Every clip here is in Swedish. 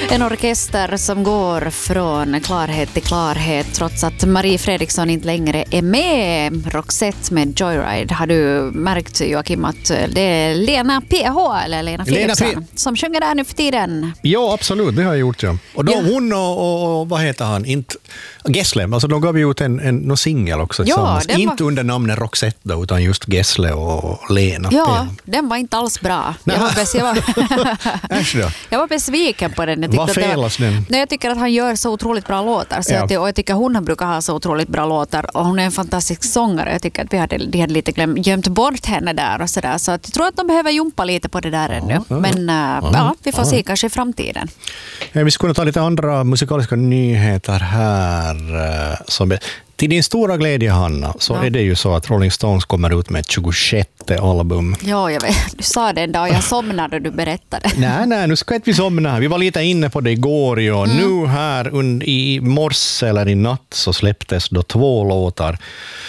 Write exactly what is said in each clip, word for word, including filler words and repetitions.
En orkester som går från klarhet till klarhet trots att Marie Fredriksson inte längre är med. Roxette med Joyride. Har du märkt, Joakim, att det är Lena P H eller Lena Philipsson Lena P- som sjunger där nu för tiden? Ja, absolut. Det har jag gjort, ja. Och då ja. hon och, och, och vad heter han? Inte, Gessle. Alltså de gav ju ut en, en, en singel också tillsammans. Ja, inte var... under namnet Roxette då, utan just Gessle och Lena. Ja, P. den var inte alls bra. Jag var, bes, jag, var... jag var besviken på den. Vad felas den? Nej, jag tycker att han gör så otroligt bra låtar. Så ja. jag, och jag tycker att hon brukar ha så otroligt bra låtar. Och hon är en fantastisk sångare. Jag tycker att vi hade, de hade lite glöm, gömt bort henne där. Och så, där. Så att jag tror att de behöver jumpa lite på det där ja, ännu. Ja, Men ja, ja, ja vi får ja. se kanske i framtiden. Ja, vi skulle ta lite andra musikaliska nyheter här. Som, till din stora glädje, Hanna, så ja. är det ju så att Rolling Stones kommer ut med ett tjugosjätte album. Ja, jag vet. Du sa det en dag och jag somnade och du berättade. Nej, nej, nu ska inte vi somna. Vi var lite inne på det igår. Ja. Mm. Nu här under, i morse eller i natt så släpptes då två låtar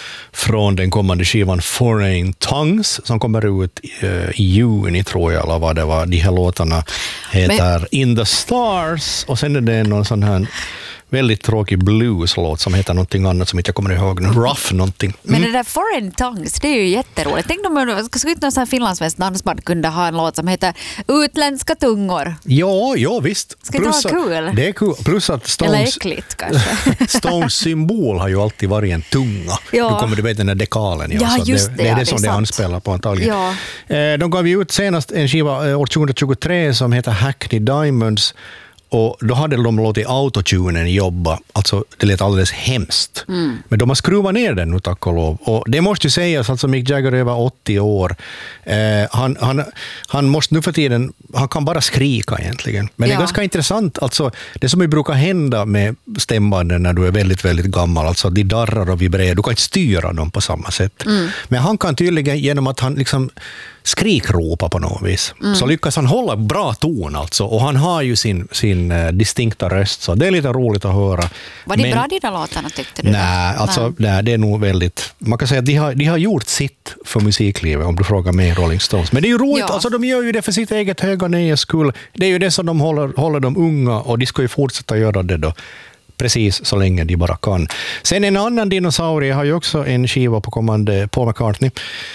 från den kommande skivan Foreign Tongues som kommer ut uh, i juni, tror jag, eller vad det var. De här låtarna heter Men... In the Stars och sen är det någon sån här väldigt tråkig blueslåt som heter någonting annat som inte jag kommer ihåg. Rough någonting. Mm. Men det där Foreign Tongues, det är ju jätteroligt. Tänk om man ska ut någon sån här finlandssvensk dansband kunde ha en låt som heter Utländska tungor. Ja, ja visst. Ska det vara kul? Det är kul. Plus att Stones, eller äckligt kanske. Stones symbol har ju alltid varit en tunga. Ja. Nu kommer du veta den här dekalen. Ja, ja just det. Det, det är ja, det som det, det anspelar på antagligen. Ja. De gav ju ut senast en skiva år tjugohundratjugotre som heter Hackney Diamonds. Och då hade de låtit autotunen jobba. Alltså, det lät alldeles hemskt. Mm. Men de har skruvat ner den nu, tack och lov. Och det måste ju sägas, alltså Mick Jagger är över åttio år. Eh, han, han, han måste nu för tiden, han kan bara skrika egentligen. Men ja. det är ganska intressant. Alltså, det som ju brukar hända med stämbanden när du är väldigt, väldigt gammal. Alltså, de darrar och vibrerar. Du kan inte styra dem på samma sätt. Mm. Men han kan tydligen, genom att han liksom skrikropa på något vis. Mm. Så lyckas han hålla bra ton alltså. Och han har ju sin, sin uh, distinkta röst. Så det är lite roligt att höra. Var det Men, bra dina låtarna, tyckte du? Nej, alltså, nej, det är nog väldigt... Man kan säga att de har, de har gjort sitt för musiklivet, om du frågar mig Rolling Stones. Men det är ju roligt. Ja. Alltså, de gör ju det för sitt eget höga nöjes skull. Det är ju det som de håller, håller dem unga. Och de ska ju fortsätta göra det då. Precis så länge de bara kan. Sen en annan dinosaurie har ju också en skiva på kommande Paul McCartney.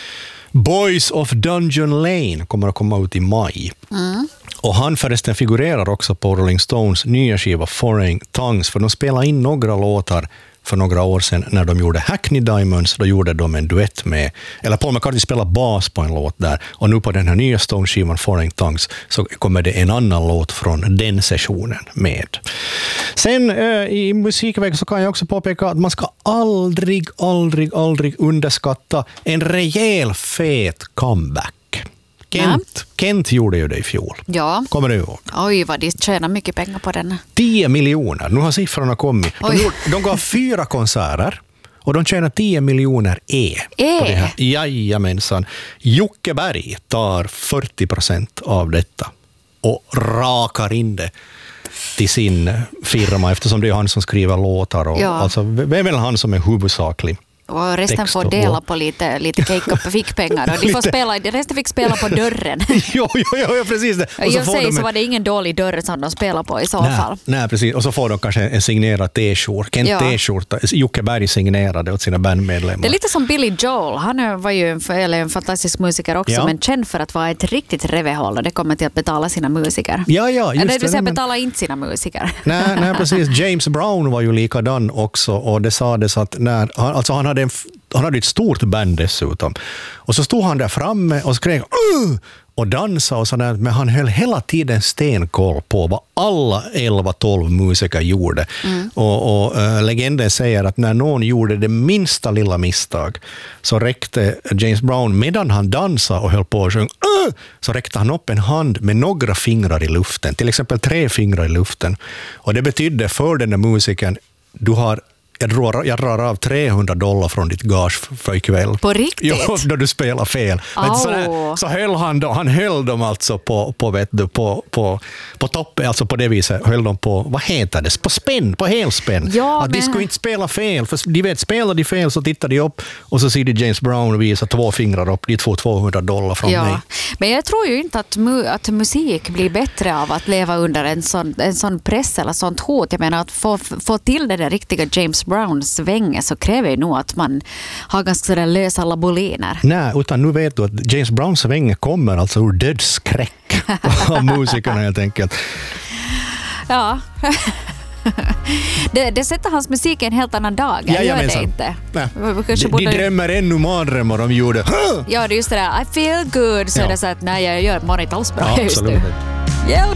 Boys of Dungeon Lane kommer att komma ut i maj. Mm. Och han förresten figurerar också på Rolling Stones nya skiva Foreign Tongues, för de spelade in några låtar för några år sedan när de gjorde Hackney Diamonds. Då gjorde de en duett med, eller Paul McCartney spelar bas på en låt där. Och nu på den här nya Stones-skivan Foreign Tongues så kommer det en annan låt från den sessionen med. Sen eh, i musikväg så kan jag också påpeka att man ska aldrig, aldrig, aldrig underskatta en rejäl fet comeback. Kent, Kent gjorde ju det i fjol. Ja. Kommer du ihåg? Oj, vad de tjänar mycket pengar på den. tio miljoner. Nu har siffrorna kommit. De, gjorde, de gav fyra konserter och de tjänar tio miljoner e. E? På det här. Jajamensan. Jocke Berg tar fyrtio procent av detta och rakar in det till sin firma, eftersom det är han som skriver låtar. Och, ja. Alltså, det är väl han som är huvudsaklig. Och resten får dela på lite, lite cake och fickpengar. Och de får spela, resten fick spela på dörren. jo, jo, jo, precis det. Och jag säger så var det ingen dålig dörr som de spelar på i så nej, fall. Nej, precis. Och så får de kanske en signerad t-shirt. Kent ja. t-shirt. Jocke Berg signerade åt sina bandmedlemmar. Det är lite som Billy Joel. Han var ju en, eller en fantastisk musiker också, ja. men känd för att vara ett riktigt revehåll. Och det kommer till att betala sina musiker. Ja, ja, just eller det. Du säger men... betala inte sina musiker. Nej, nej, precis. James Brown var ju likadan också. Och det sades att när, alltså han hade en Han hade ett stort band dessutom. Och så stod han där framme och skrek uh! och dansade och sådär. Men han höll hela tiden stenkoll på vad alla elva tolv musiker gjorde. Mm. Och, och äh, legenden säger att när någon gjorde det minsta lilla misstag så räckte James Brown, medan han dansade och höll på och sjöng uh! så räckte han upp en hand med några fingrar i luften. Till exempel tre fingrar i luften. Och det betydde för den där musikern, du har jag drar, jag drar av trehundra dollar från ditt gage för ikväll. På riktigt? Jo, då du spelar fel. Men så, där, så höll han då, han höll dem alltså på, på, vet du, på, på, på toppen, alltså på det viset höll de på, vad heter det, på spänn, på helspänn. Ja, att men... de skulle inte spela fel, för de vet, spelar de fel så tittar de upp och så ser de James Brown visa två fingrar upp, de får tvåhundra dollar från ja. mig. Men jag tror ju inte att, mu- att musik blir bättre av att leva under en sån, en sån press eller sånt hot. Jag menar att få, få till det där riktiga James Browns svänge så kräver ju nog att man har ganska sådär lösa laboliner. Nej, utan nu vet du att James Browns svänge kommer alltså ur dödsskräck av musikerna helt enkelt. Ja. Det, det sätter hans musik i en helt annan dag. Jag gör det inte. De, de drömmer ännu mardrömmar de gjorde. Ja, det är just det där. I feel good. Så ja. Är det så att nej, jag gör mår inte alls bra. Ja, absolut. Hjälp!